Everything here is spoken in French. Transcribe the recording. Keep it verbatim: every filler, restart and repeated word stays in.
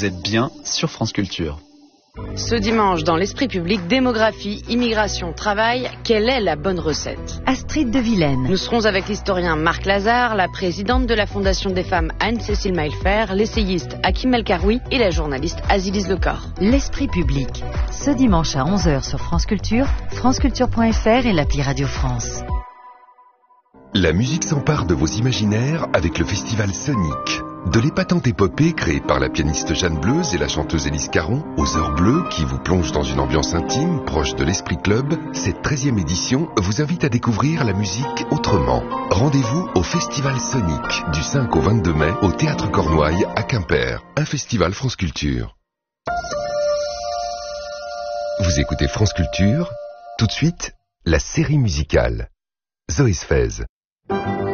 vous êtes bien sur France Culture. Ce dimanche, dans l'Esprit public, démographie, immigration, travail, quelle est la bonne recette? Astrid de Vilaine. Nous serons avec l'historien Marc Lazare, la présidente de la Fondation des femmes Anne-Cécile Maillefer, l'essayiste Hakim El Karoui et la journaliste Azilis Lecor. L'Esprit public, ce dimanche à onze heures sur France Culture, franceculture point f r et l'appli Radio France. La musique s'empare de vos imaginaires avec le festival Sonic. De l'épatante épopée créée par la pianiste Jeanne Bleuze et la chanteuse Élise Caron, aux heures bleues qui vous plongent dans une ambiance intime proche de l'Esprit Club, cette treizième édition vous invite à découvrir la musique autrement. Rendez-vous au festival Sonic du cinq au vingt-deux mai au Théâtre Cornouailles à Quimper, un festival France Culture. Vous écoutez France Culture, tout de suite, la série musicale. Zoé Sfez.